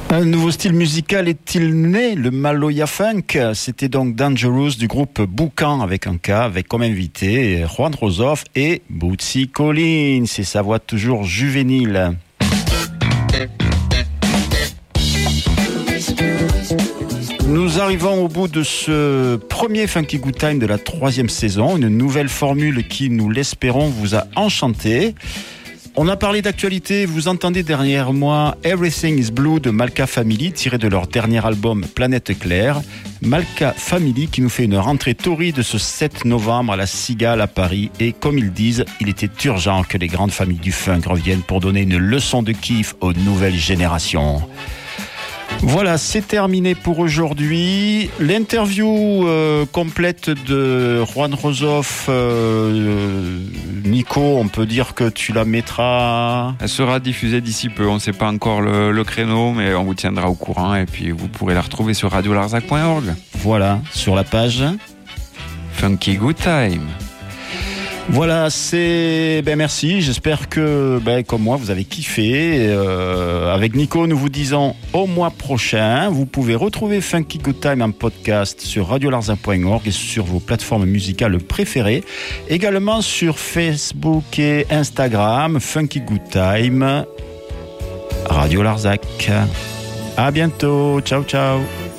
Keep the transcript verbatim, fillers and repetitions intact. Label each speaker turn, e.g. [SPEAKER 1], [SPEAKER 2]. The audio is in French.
[SPEAKER 1] Un nouveau style musical est-il né, le Maloya Funk? C'était donc Dangerous du groupe Boucan avec un K, avec comme invité Juan Rosoff et Bootsy Collins, et sa voix toujours juvénile. Nous arrivons au bout de ce premier Funky Good Time de la troisième saison, une nouvelle formule qui, nous l'espérons, vous a enchanté. On a parlé d'actualité, vous entendez derrière moi Everything is Blue de Malka Family, tiré de leur dernier album Planète Claire. Malka Family qui nous fait une rentrée torride ce sept novembre à la Cigale à Paris. Et comme ils disent, il était urgent que les grandes familles du funk reviennent pour donner une leçon de kiff aux nouvelles générations. Voilà, c'est terminé pour aujourd'hui. L'interview euh, complète de Juan Rosoff, euh, Nico, on peut dire que tu la mettras...
[SPEAKER 2] Elle sera diffusée d'ici peu, on ne sait pas encore le, le créneau, mais on vous tiendra au courant et puis vous pourrez la retrouver sur radio larzac point org.
[SPEAKER 1] Voilà, sur la page
[SPEAKER 2] Funky Good Time.
[SPEAKER 1] Voilà, c'est... Ben merci, j'espère que, ben, comme moi, vous avez kiffé. Euh, avec Nico, nous vous disons au mois prochain. Vous pouvez retrouver Funky Good Time en podcast sur radio larzac point org et sur vos plateformes musicales préférées. Également sur Facebook et Instagram, Funky Good Time, Radio Larzac. À bientôt, ciao ciao.